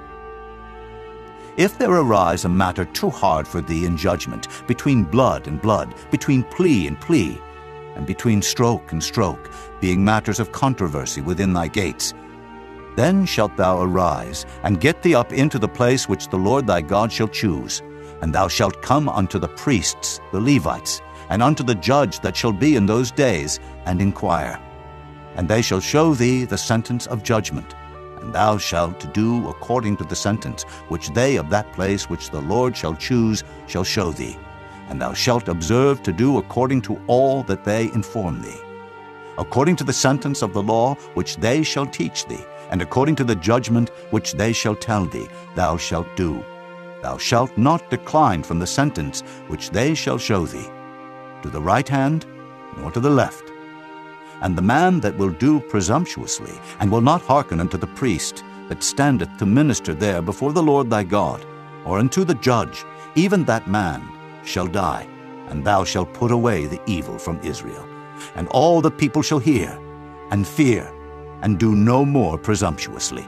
If there arise a matter too hard for thee in judgment, between blood and blood, between plea and plea, and between stroke and stroke, being matters of controversy within thy gates, then shalt thou arise, and get thee up into the place which the Lord thy God shall choose, and thou shalt come unto the priests, the Levites, and unto the judge that shall be in those days, and inquire. And they shall show thee the sentence of judgment, and thou shalt do according to the sentence which they of that place which the Lord shall choose shall show thee, and thou shalt observe to do according to all that they inform thee. According to the sentence of the law which they shall teach thee, and according to the judgment which they shall tell thee, thou shalt do. Thou shalt not decline from the sentence which they shall show thee, to the right hand nor to the left. And the man that will do presumptuously, and will not hearken unto the priest that standeth to minister there before the Lord thy God, or unto the judge, even that man shall die, and thou shalt put away the evil from Israel. And all the people shall hear, and fear, and do no more presumptuously.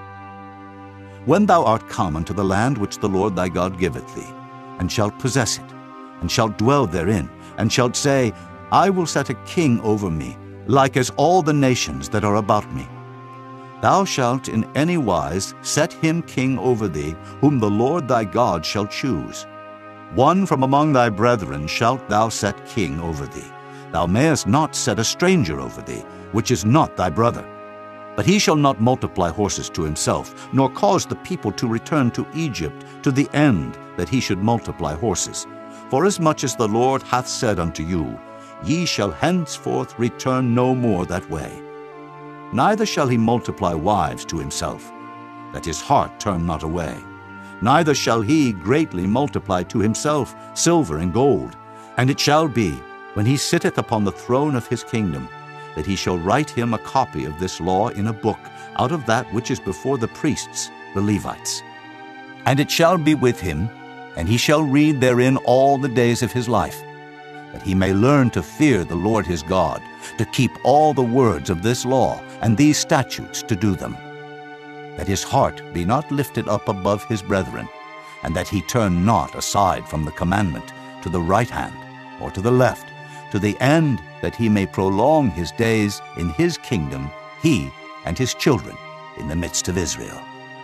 When thou art come unto the land which the Lord thy God giveth thee, and shalt possess it, and shalt dwell therein, and shalt say, I will set a king over me, like as all the nations that are about me. Thou shalt in any wise set him king over thee, whom the Lord thy God shall choose. One from among thy brethren shalt thou set king over thee. Thou mayest not set a stranger over thee, which is not thy brother. But he shall not multiply horses to himself, nor cause the people to return to Egypt, to the end that he should multiply horses. Forasmuch as the Lord hath said unto you, Ye shall henceforth return no more that way. Neither shall he multiply wives to himself, that his heart turn not away. Neither shall he greatly multiply to himself silver and gold. And it shall be, when he sitteth upon the throne of his kingdom, that he shall write him a copy of this law in a book, out of that which is before the priests, the Levites. And it shall be with him, and he shall read therein all the days of his life, that he may learn to fear the Lord his God, to keep all the words of this law and these statutes to do them, that his heart be not lifted up above his brethren, and that he turn not aside from the commandment to the right hand or to the left, to the end that he may prolong his days in his kingdom, he and his children in the midst of Israel.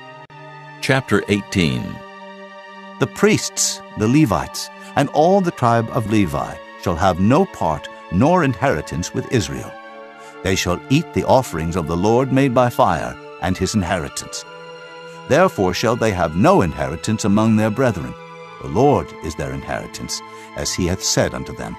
Chapter eighteen. The priests, the Levites, and all the tribe of Levi shall have no part nor inheritance with Israel. They shall eat the offerings of the Lord made by fire, and his inheritance. Therefore shall they have no inheritance among their brethren. The Lord is their inheritance, as he hath said unto them.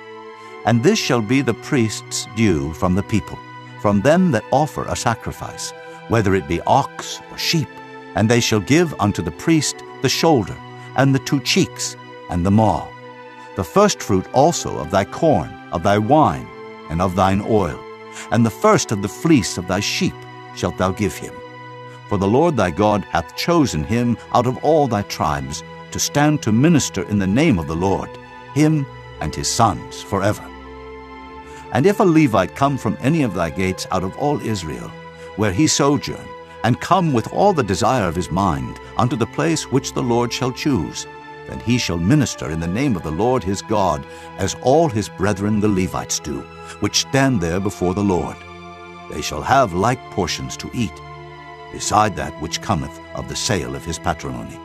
And this shall be the priest's due from the people, from them that offer a sacrifice, whether it be ox or sheep, and they shall give unto the priest the shoulder, and the two cheeks, and the maw. The firstfruit also of thy corn, of thy wine, and of thine oil, and the first of the fleece of thy sheep shalt thou give him. For the Lord thy God hath chosen him out of all thy tribes, to stand to minister in the name of the Lord, him and his sons forever. And if a Levite come from any of thy gates out of all Israel, where he sojourn, and come with all the desire of his mind unto the place which the Lord shall choose, then he shall minister in the name of the Lord his God, as all his brethren the Levites do, which stand there before the Lord. They shall have like portions to eat. beside that which cometh of the sale of his patrimony.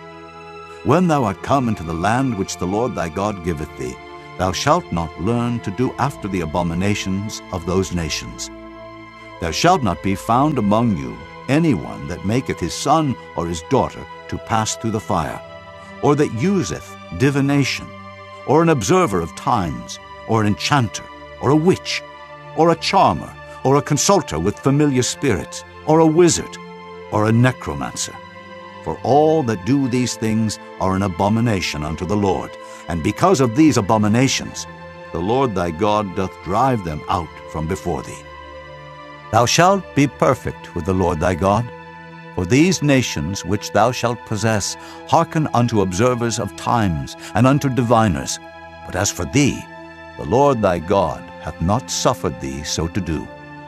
When thou art come into the land which the Lord thy God giveth thee, thou shalt not learn to do after the abominations of those nations. There shall not be found among you any one that maketh his son or his daughter to pass through the fire, or that useth divination, or an observer of times, or an enchanter, or a witch, or a charmer, or a consulter with familiar spirits, or a wizard, or a necromancer. For all that do these things are an abomination unto the Lord, and because of these abominations the Lord thy God doth drive them out from before thee. Thou shalt be perfect with the Lord thy God, for these nations which thou shalt possess hearken unto observers of times and unto diviners. But as for thee, the Lord thy God hath not suffered thee so to do.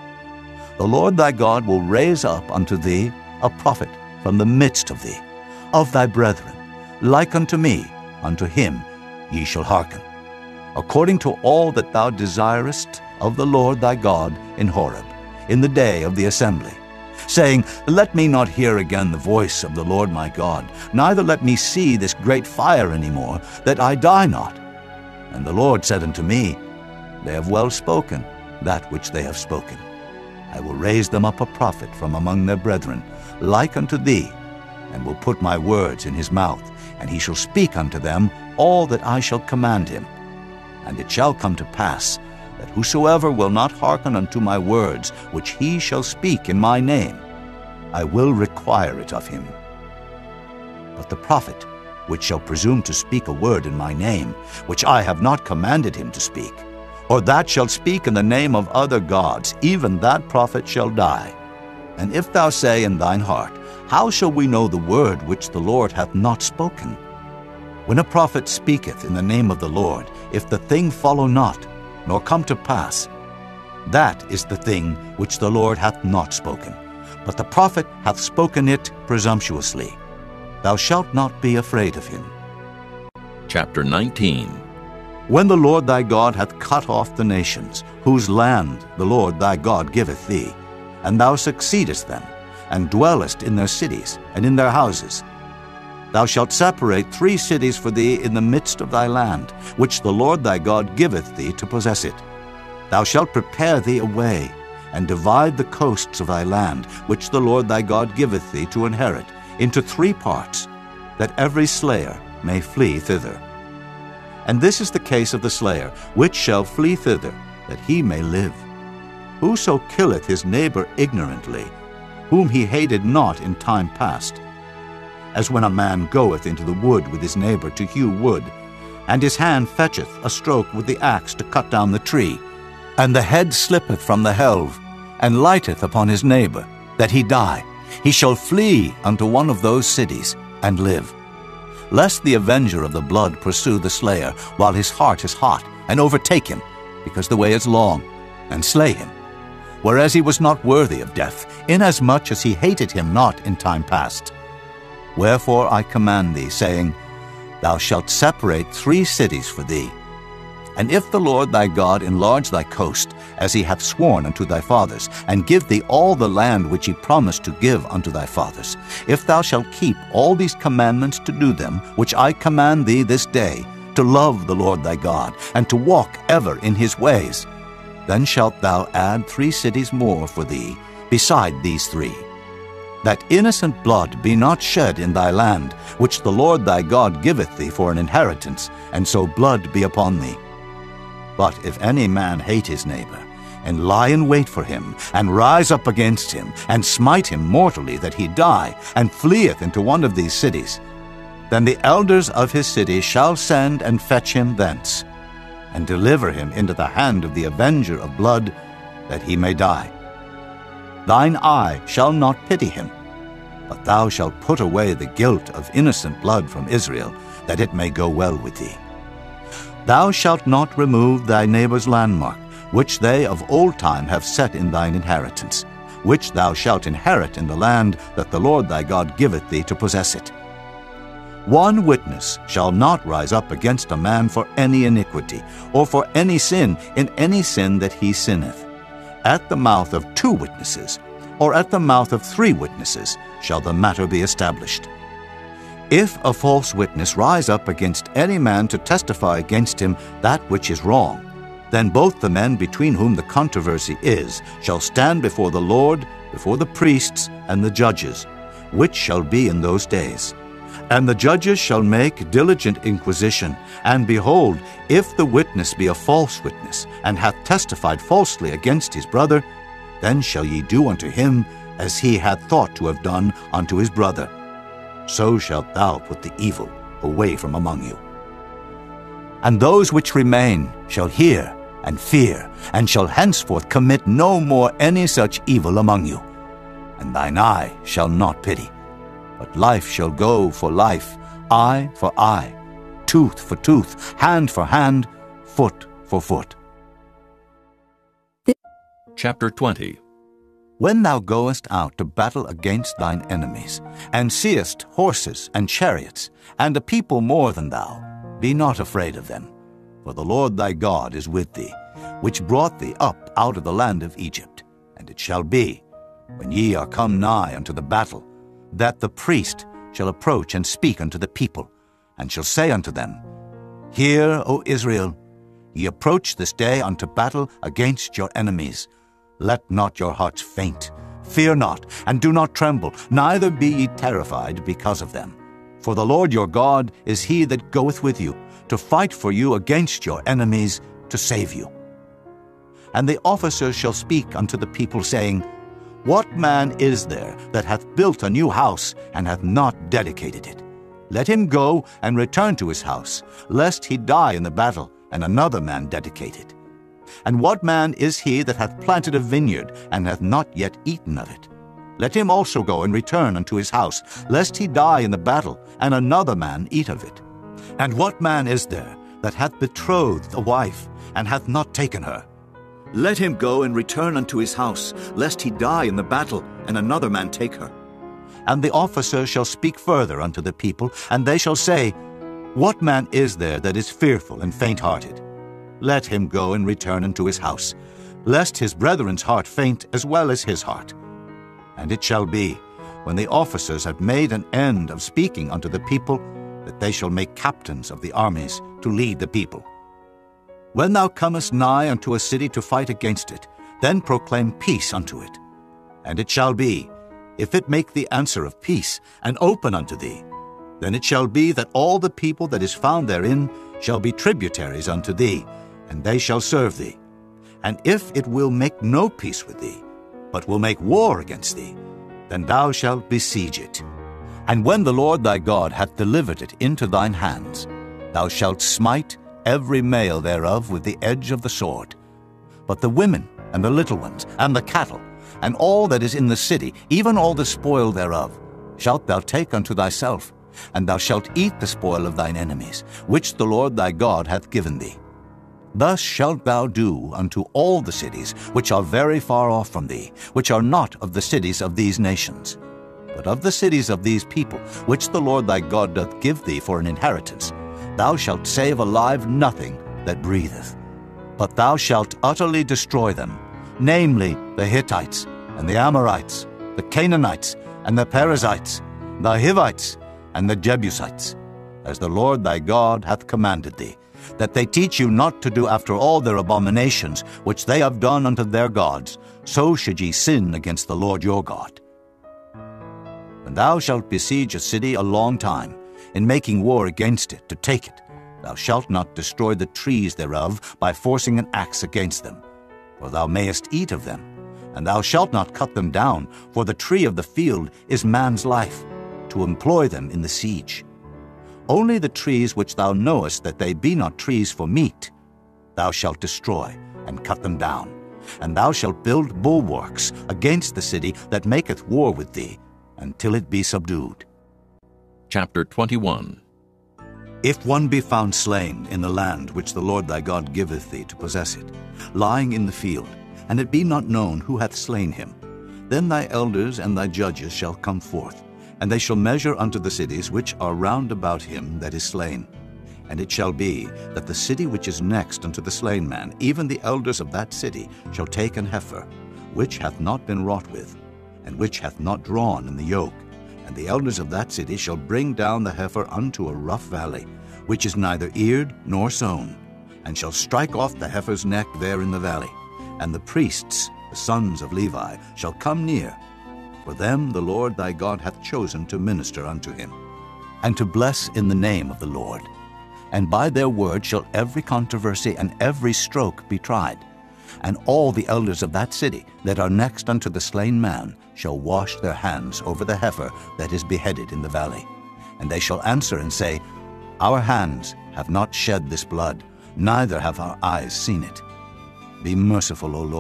The Lord thy God will raise up unto thee a prophet from the midst of thee, of thy brethren, like unto me, unto him ye shall hearken, according to all that thou desirest of the Lord thy God in Horeb, in the day of the assembly, saying, Let me not hear again the voice of the Lord my God, neither let me see this great fire any more, that I die not. And the Lord said unto me, They have well spoken that which they have spoken. I will raise them up a prophet from among their brethren, like unto thee, and will put my words in his mouth, and he shall speak unto them all that I shall command him. And it shall come to pass, that whosoever will not hearken unto my words, which he shall speak in my name, I will require it of him. But the prophet, which shall presume to speak a word in my name, which I have not commanded him to speak, or that shall speak in the name of other gods, even that prophet shall die. And if thou say in thine heart, How shall we know the word which the Lord hath not spoken? When a prophet speaketh in the name of the Lord, if the thing follow not, nor come to pass, that is the thing which the Lord hath not spoken. But the prophet hath spoken it presumptuously. Thou shalt not be afraid of him. Chapter nineteen. When the Lord thy God hath cut off the nations, whose land the Lord thy God giveth thee, and thou succeedest them, and dwellest in their cities and in their houses, thou shalt separate three cities for thee in the midst of thy land, which the Lord thy God giveth thee to possess it. Thou shalt prepare thee a way, and divide the coasts of thy land, which the Lord thy God giveth thee to inherit, into three parts, that every slayer may flee thither. And this is the case of the slayer, which shall flee thither, that he may live. Whoso killeth his neighbor ignorantly, whom he hated not in time past, as when a man goeth into the wood with his neighbor to hew wood, and his hand fetcheth a stroke with the axe to cut down the tree, and the head slippeth from the helve, and lighteth upon his neighbor, that he die, he shall flee unto one of those cities, and live. Lest the avenger of the blood pursue the slayer, while his heart is hot, and overtake him, because the way is long, and slay him, whereas he was not worthy of death, inasmuch as he hated him not in time past. Wherefore I command thee, saying, Thou shalt separate three cities for thee. And if the Lord thy God enlarge thy coast, as he hath sworn unto thy fathers, and give thee all the land which he promised to give unto thy fathers, if thou shalt keep all these commandments to do them, which I command thee this day, to love the Lord thy God, and to walk ever in his ways, then shalt thou add three cities more for thee, beside these three, that innocent blood be not shed in thy land, which the Lord thy God giveth thee for an inheritance, and so blood be upon thee. But if any man hate his neighbor, and lie in wait for him, and rise up against him, and smite him mortally that he die, and fleeth into one of these cities, then the elders of his city shall send and fetch him thence, and deliver him into the hand of the avenger of blood, that he may die. Thine eye shall not pity him, but thou shalt put away the guilt of innocent blood from Israel, that it may go well with thee. Thou shalt not remove thy neighbor's landmark, which they of old time have set in thine inheritance, which thou shalt inherit in the land that the Lord thy God giveth thee to possess it. One witness shall not rise up against a man for any iniquity, or for any sin in any sin that he sinneth. At the mouth of two witnesses or at the mouth of three witnesses shall the matter be established. If a false witness rise up against any man to testify against him that which is wrong, then both the men between whom the controversy is shall stand before the Lord, before the priests and the judges, which shall be in those days. And the judges shall make diligent inquisition, and behold, if the witness be a false witness, and hath testified falsely against his brother, then shall ye do unto him as he had thought to have done unto his brother. So shalt thou put the evil away from among you. And those which remain shall hear and fear, and shall henceforth commit no more any such evil among you. And thine eye shall not pity, but life shall go for life, eye for eye, tooth for tooth, hand for hand, foot for foot. Chapter twenty. When thou goest out to battle against thine enemies, and seest horses and chariots, and a people more than thou, be not afraid of them. For the Lord thy God is with thee, which brought thee up out of the land of Egypt. And it shall be, when ye are come nigh unto the battle, that the priest shall approach and speak unto the people, and shall say unto them, Hear, O Israel, ye approach this day unto battle against your enemies. Let not your hearts faint, fear not, and do not tremble, neither be ye terrified because of them. For the Lord your God is he that goeth with you, to fight for you against your enemies, to save you. And the officers shall speak unto the people, saying, What man is there that hath built a new house, and hath not dedicated it? Let him go and return to his house, lest he die in the battle, and another man dedicate it. And what man is he that hath planted a vineyard, and hath not yet eaten of it? Let him also go and return unto his house, lest he die in the battle, and another man eat of it. And what man is there that hath betrothed a wife, and hath not taken her? Let him go and return unto his house, lest he die in the battle, and another man take her. And the officers shall speak further unto the people, and they shall say, What man is there that is fearful and faint-hearted? Let him go and return unto his house, lest his brethren's heart faint as well as his heart. And it shall be, when the officers have made an end of speaking unto the people, that they shall make captains of the armies to lead the people. When thou comest nigh unto a city to fight against it, then proclaim peace unto it. And it shall be, if it make the answer of peace, and open unto thee, then it shall be that all the people that is found therein shall be tributaries unto thee, and they shall serve thee. And if it will make no peace with thee, but will make war against thee, then thou shalt besiege it. And when the Lord thy God hath delivered it into thine hands, thou shalt smite every male thereof with the edge of the sword. But the women, and the little ones, and the cattle, and all that is in the city, even all the spoil thereof, shalt thou take unto thyself, and thou shalt eat the spoil of thine enemies, which the Lord thy God hath given thee. Thus shalt thou do unto all the cities which are very far off from thee, which are not of the cities of these nations. But of the cities of these people, which the Lord thy God doth give thee for an inheritance, thou shalt save alive nothing that breatheth. But thou shalt utterly destroy them, namely the Hittites, and the Amorites, the Canaanites, and the Perizzites, the Hivites, and the Jebusites, as the Lord thy God hath commanded thee, that they teach you not to do after all their abominations which they have done unto their gods, so should ye sin against the Lord your God. When thou shalt besiege a city a long time, in making war against it to take it, thou shalt not destroy the trees thereof by forcing an axe against them, for thou mayest eat of them, and thou shalt not cut them down, for the tree of the field is man's life, to employ them in the siege. Only the trees which thou knowest that they be not trees for meat, thou shalt destroy and cut them down, and thou shalt build bulwarks against the city that maketh war with thee, until it be subdued. Chapter twenty-one. If one be found slain in the land which the Lord thy God giveth thee to possess it, lying in the field, and it be not known who hath slain him, then thy elders and thy judges shall come forth, and they shall measure unto the cities which are round about him that is slain. And it shall be that the city which is next unto the slain man, even the elders of that city, shall take an heifer, which hath not been wrought with, and which hath not drawn in the yoke. And the elders of that city shall bring down the heifer unto a rough valley, which is neither eared nor sown, and shall strike off the heifer's neck there in the valley. And the priests, the sons of Levi, shall come near, for them the Lord thy God hath chosen to minister unto him, and to bless in the name of the Lord. And by their word shall every controversy and every stroke be tried. And all the elders of that city that are next unto the slain man shall wash their hands over the heifer that is beheaded in the valley. And they shall answer and say, Our hands have not shed this blood, neither have our eyes seen it. Be merciful, O Lord,